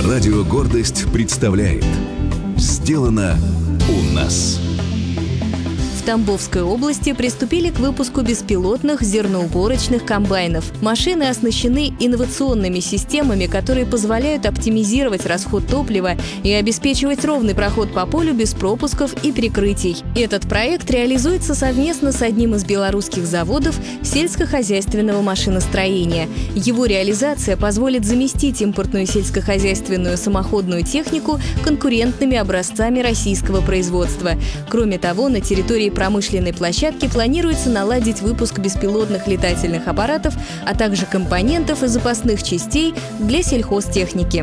Радио «Гордость» представляет «Сделано у нас». В Тамбовской области приступили к выпуску беспилотных зерноуборочных комбайнов. Машины оснащены инновационными системами, которые позволяют оптимизировать расход топлива и обеспечивать ровный проход по полю без пропусков и перекрытий. Этот проект реализуется совместно с одним из белорусских заводов сельскохозяйственного машиностроения. Его реализация позволит заместить импортную сельскохозяйственную самоходную технику конкурентными образцами российского производства. Кроме того, на территории промышленной площадки планируется наладить выпуск беспилотных летательных аппаратов, а также компонентов и запасных частей для сельхозтехники.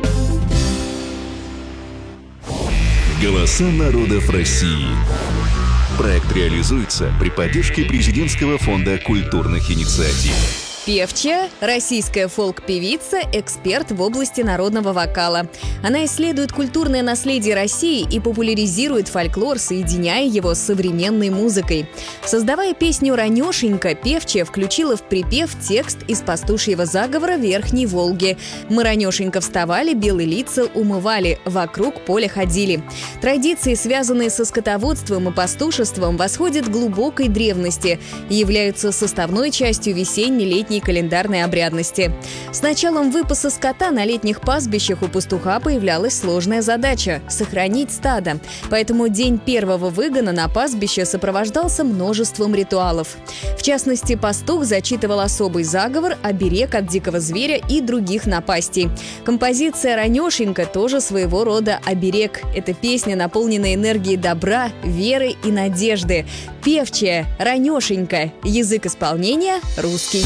Голоса народов России. Проект реализуется при поддержке Президентского фонда культурных инициатив. Певчая, российская фолк-певица, эксперт в области народного вокала. Она исследует культурное наследие России и популяризирует фольклор, соединяя его с современной музыкой. Создавая песню «Ранешенька», Певчая включила в припев текст из пастушьего заговора Верхней Волги. «Мы ранешенько вставали, белые лица умывали, вокруг поля ходили». Традиции, связанные со скотоводством и пастушеством, восходят к глубокой древности и являются составной частью весенне-летней календарной обрядности. С началом выпаса скота на летних пастбищах у пастуха появлялась сложная задача – сохранить стадо. Поэтому день первого выгона на пастбище сопровождался множеством ритуалов. В частности, пастух зачитывал особый заговор, оберег от дикого зверя и других напастей. Композиция «Ранешенька» тоже своего рода оберег. Это песня, наполненная энергией добра, веры и надежды. Певчая, «Ранешенька». Язык исполнения – русский.